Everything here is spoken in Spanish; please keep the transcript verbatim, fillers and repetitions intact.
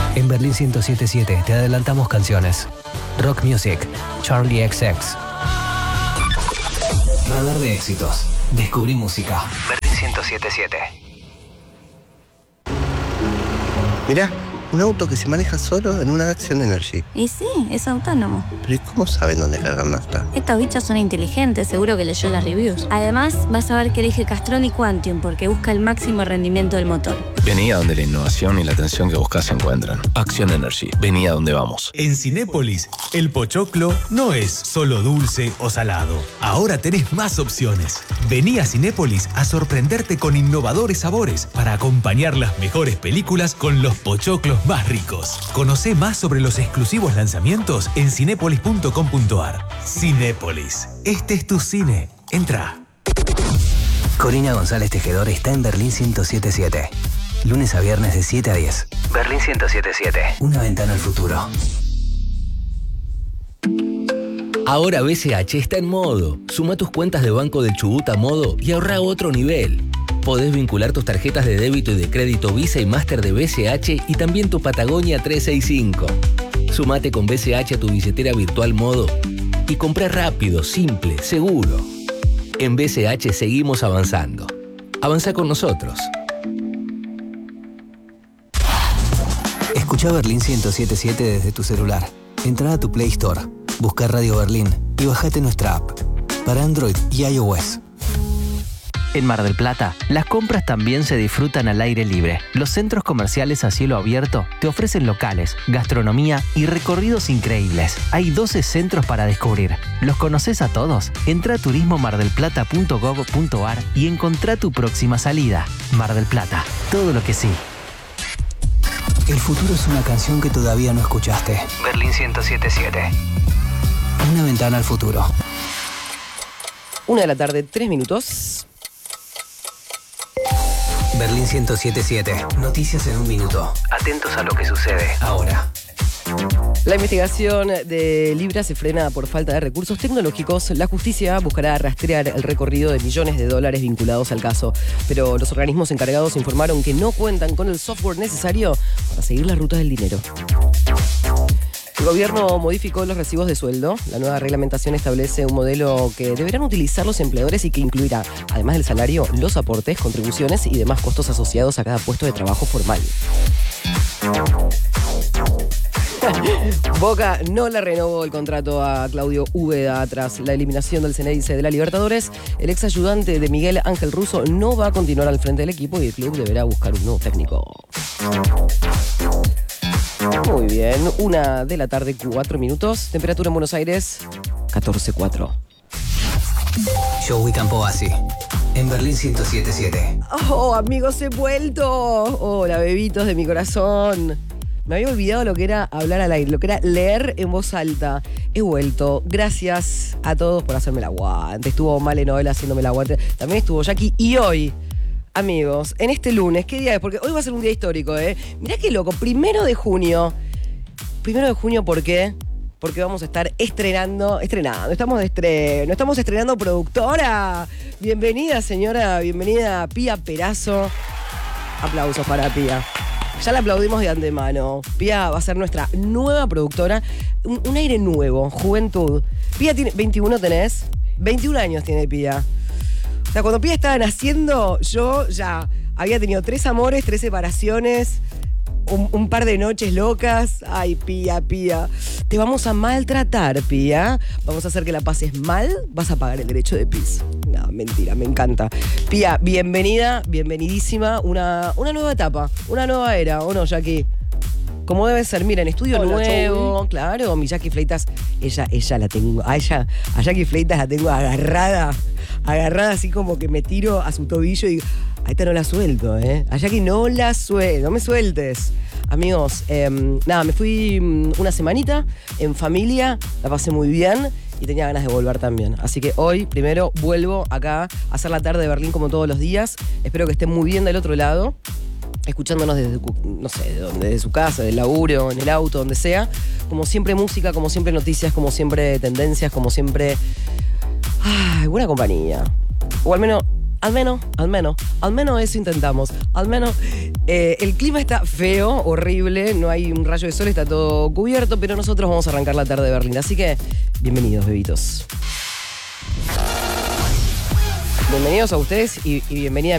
En Berlín ciento siete punto siete te adelantamos canciones. Rock Music, Charlie equis equis. Radar de éxitos. Descubrí música. Berlín ciento siete punto siete. Mirá, un auto que se maneja solo en una Action Energy. Y sí, es autónomo. Pero ¿y cómo saben dónde cargar nafta? Estos bichos son inteligentes, seguro que leyó las reviews. Además, vas a ver que elige Castrol y Quantium porque busca el máximo rendimiento del motor. Vení a donde la innovación y la atención que buscas se encuentran. Action Energy, vení a donde vamos. En Cinépolis, el pochoclo no es solo dulce o salado. Ahora tenés más opciones. Vení a Cinépolis a sorprenderte con innovadores sabores para acompañar las mejores películas con los pochoclos más ricos. Conocé más sobre los exclusivos lanzamientos en cinépolis punto com punto ar. Cinépolis, este es tu cine. Entra. Corina González Tejedor está en Berlín ciento siete punto siete. Lunes a viernes de siete a diez. Berlín ciento siete punto siete. Una ventana al futuro. Ahora B C H está en modo. Suma tus cuentas de Banco del Chubut a modo y ahorra a otro nivel. Podés vincular tus tarjetas de débito y de crédito Visa y Master de B C H y también tu Patagonia trescientos sesenta y cinco. Sumate con B C H a tu billetera virtual modo y comprá rápido, simple, seguro. En B C H seguimos avanzando. Avanza con nosotros. Escucha Berlín ciento siete punto siete desde tu celular. Entrá a tu Play Store, busca Radio Berlín y bajate nuestra app para Android y iOS. En Mar del Plata, las compras también se disfrutan al aire libre. Los centros comerciales a cielo abierto te ofrecen locales, gastronomía y recorridos increíbles. Hay doce centros para descubrir. ¿Los conoces a todos? Entra a turismo mar del plata punto gov punto ar y encontrá tu próxima salida. Mar del Plata, todo lo que sí. El futuro es una canción que todavía no escuchaste. Berlín ciento siete punto siete. Una ventana al futuro. Una de la tarde, tres minutos. Berlín ciento siete punto siete. Noticias en un minuto. Atentos a lo que sucede ahora. La investigación de Libra se frena por falta de recursos tecnológicos. La justicia buscará rastrear el recorrido de millones de dólares vinculados al caso, pero los organismos encargados informaron que no cuentan con el software necesario para seguir las rutas del dinero. El gobierno modificó los recibos de sueldo. La nueva reglamentación establece un modelo que deberán utilizar los empleadores y que incluirá, además del salario, los aportes, contribuciones y demás costos asociados a cada puesto de trabajo formal. Boca no le renovó el contrato a Claudio Úbeda tras la eliminación del Ceneice de la Libertadores. El ex ayudante de Miguel Ángel Russo no va a continuar al frente del equipo y el club deberá buscar un nuevo técnico. Muy bien, una de la tarde, cuatro minutos. Temperatura en Buenos Aires, catorce coma cuatro. Joey Campoasi, en Berlín ciento siete punto siete. Oh, amigos, he vuelto. Hola, bebitos de mi corazón. Me había olvidado lo que era hablar al aire, lo que era leer en voz alta. He vuelto. Gracias a todos por hacerme el aguante. Estuvo Male Noel haciéndome el aguante. También estuvo Jackie. Y hoy, amigos, en este lunes, ¿qué día es? Porque hoy va a ser un día histórico, ¿eh? Mirá qué loco. Primero de junio. Primero de junio, ¿por qué? Porque vamos a estar estrenando, estrenando, estamos de estreno, estamos estrenando productora. Bienvenida, señora, bienvenida Pía Perazo. Aplausos para Pía. Ya la aplaudimos de antemano. Pía va a ser nuestra nueva productora. Un, un aire nuevo, juventud. Pía tiene, veintiuno tenés, veintiún años tiene Pía. O sea, cuando Pía estaba naciendo, yo ya había tenido tres amores, tres separaciones, un, un par de noches locas. Ay, Pía, Pía. Te vamos a maltratar, Pía. Vamos a hacer que la pases mal. Vas a pagar el derecho de pis. No, mentira, me encanta. Pía, bienvenida, bienvenidísima. Una, una nueva etapa, una nueva era, ¿o no, Jackie? Como debe ser, miren, estudio Hola, nuevo, Chowi. Claro, mi Jackie Fleitas, ella, ella la tengo, a ella, a Jackie Fleitas la tengo agarrada, agarrada así como que me tiro a su tobillo y digo, a esta no la suelto, ¿eh? A Jackie no la suelto, no me sueltes. Amigos, eh, nada, me fui una semanita en familia, la pasé muy bien y tenía ganas de volver también. Así que hoy, primero, vuelvo acá a hacer la tarde de Berlín como todos los días. Espero que estén muy bien del otro lado, escuchándonos desde, no sé, de dónde, desde su casa, del laburo, en el auto, donde sea. Como siempre música, como siempre noticias, como siempre tendencias, como siempre... ¡Ay, buena compañía! O al menos Al menos, al menos, al menos eso intentamos. Al menos eh, el clima está feo, horrible, no hay un rayo de sol, está todo cubierto, pero nosotros vamos a arrancar la tarde de Berlín. Así que, bienvenidos, bebitos. Bienvenidos a ustedes y, y bienvenida